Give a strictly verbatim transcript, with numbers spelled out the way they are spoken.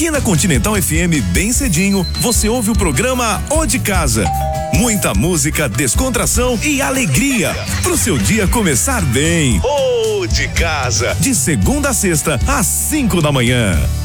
Aqui na Continental F M, bem cedinho, você ouve o programa O de Casa. Muita música, descontração e alegria pro seu dia começar bem. O de Casa, de segunda a sexta, às cinco da manhã.